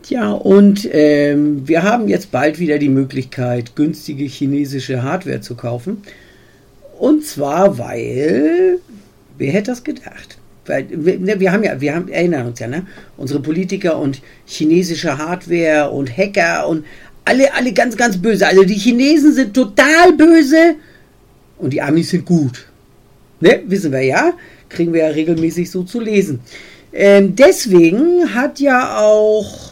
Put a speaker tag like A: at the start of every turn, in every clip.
A: Ja, und wir haben jetzt bald wieder die Möglichkeit, günstige chinesische Hardware zu kaufen. Und zwar, weil, wer hätte das gedacht? Weil, wir erinnern uns ja, ne? Unsere Politiker und chinesische Hardware und Hacker und alle ganz, ganz böse. Also die Chinesen sind total böse und die Amis sind gut. Ne? Wissen wir ja, kriegen wir ja regelmäßig so zu lesen. Deswegen hat ja auch,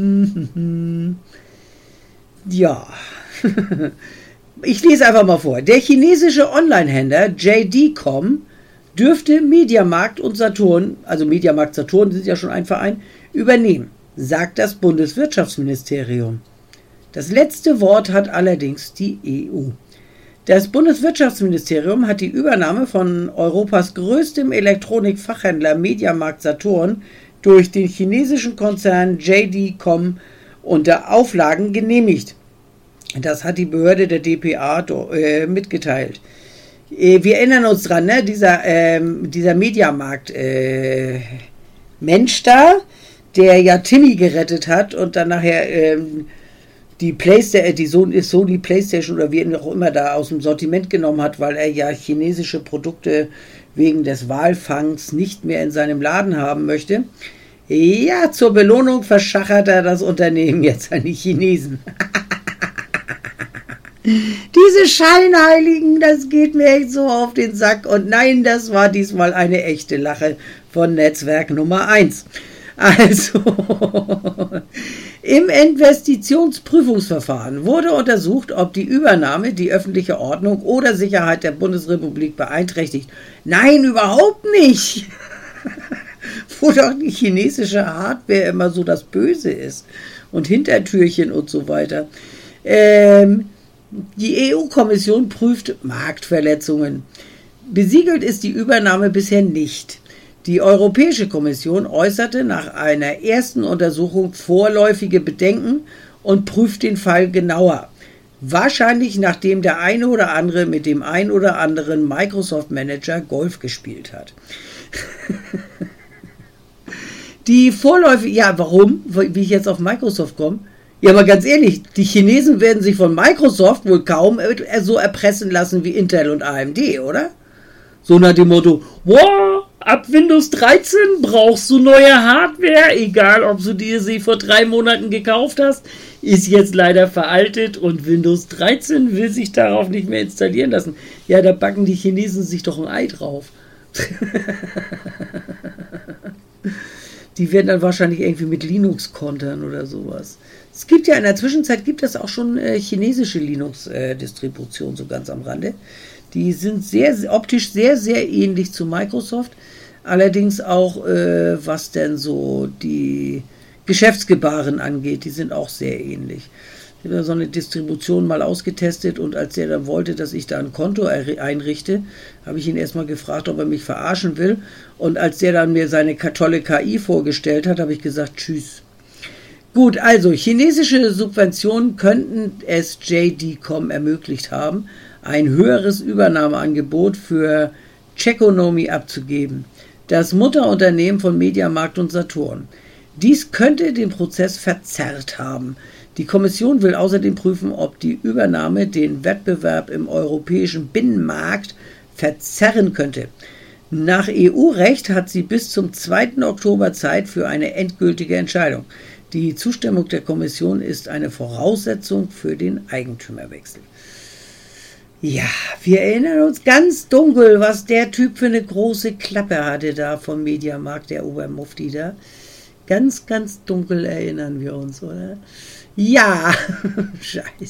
A: ja, ich lese einfach mal vor. Der chinesische Online-Händler JD.com dürfte Mediamarkt und Saturn, also Mediamarkt Saturn sind ja schon ein Verein, übernehmen, sagt das Bundeswirtschaftsministerium. Das letzte Wort hat allerdings die EU. Das Bundeswirtschaftsministerium hat die Übernahme von Europas größtem Elektronikfachhändler Mediamarkt Saturn durch den chinesischen Konzern JD.com unter Auflagen genehmigt. Das hat die Behörde der dpa mitgeteilt. Wir erinnern uns dran, ne? Dieser Mediamarkt Mensch da, der ja Timmy gerettet hat und dann nachher die Sony Playstation oder wie auch immer da aus dem Sortiment genommen hat, weil er ja chinesische Produkte wegen des Walfangs nicht mehr in seinem Laden haben möchte. Ja, zur Belohnung verschachert er das Unternehmen jetzt an die Chinesen. Diese Scheinheiligen, das geht mir echt so auf den Sack. Und nein, das war diesmal eine echte Lache von Netzwerk Nummer 1. Also, im Investitionsprüfungsverfahren wurde untersucht, ob die Übernahme die öffentliche Ordnung oder Sicherheit der Bundesrepublik beeinträchtigt. Nein, überhaupt nicht. Wo doch die chinesische Hardware immer so das Böse ist. Und Hintertürchen und so weiter. Die EU-Kommission prüft Marktverletzungen. Besiegelt ist die Übernahme bisher nicht. Die Europäische Kommission äußerte nach einer ersten Untersuchung vorläufige Bedenken und prüft den Fall genauer. Wahrscheinlich nachdem der eine oder andere mit dem ein oder anderen Microsoft-Manager Golf gespielt hat. Die vorläufige, ja, warum? Wie ich jetzt auf Microsoft komme? Ja, aber ganz ehrlich, die Chinesen werden sich von Microsoft wohl kaum so erpressen lassen wie Intel und AMD, oder? So nach dem Motto, wow, ab Windows 13 brauchst du neue Hardware, egal ob du dir sie vor 3 Monaten gekauft hast, ist jetzt leider veraltet und Windows 13 will sich darauf nicht mehr installieren lassen. Ja, da backen die Chinesen sich doch ein Ei drauf. Die werden dann wahrscheinlich irgendwie mit Linux kontern oder sowas. Es gibt ja in der Zwischenzeit gibt es auch schon chinesische Linux-Distributionen, so ganz am Rande. Die sind optisch sehr, sehr ähnlich zu Microsoft. Allerdings auch, was denn so die Geschäftsgebaren angeht, die sind auch sehr ähnlich. Ich habe so eine Distribution mal ausgetestet und als der dann wollte, dass ich da ein Konto einrichte, habe ich ihn erstmal gefragt, ob er mich verarschen will. Und als der dann mir seine tolle KI vorgestellt hat, habe ich gesagt, tschüss. Gut, also chinesische Subventionen könnten es JD.com ermöglicht haben, ein höheres Übernahmeangebot für Ceconomy abzugeben, das Mutterunternehmen von Mediamarkt und Saturn. Dies könnte den Prozess verzerrt haben. Die Kommission will außerdem prüfen, ob die Übernahme den Wettbewerb im europäischen Binnenmarkt verzerren könnte. Nach EU-Recht hat sie bis zum 2. Oktober Zeit für eine endgültige Entscheidung. Die Zustimmung der Kommission ist eine Voraussetzung für den Eigentümerwechsel. Ja, wir erinnern uns ganz dunkel, was der Typ für eine große Klappe hatte da vom Mediamarkt, der Obermufti da. Ganz, ganz dunkel erinnern wir uns, oder? Ja, scheiße.